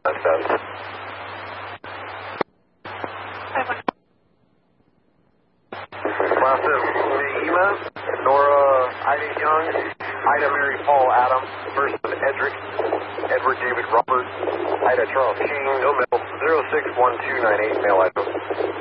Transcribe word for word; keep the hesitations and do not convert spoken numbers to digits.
That's that. Class Ema, Nora Ida Young, Ida Mary Paul Adam, first Edric, Edward David Robert, Ida Charles King, no mail, zero six one two nine eight, mail item.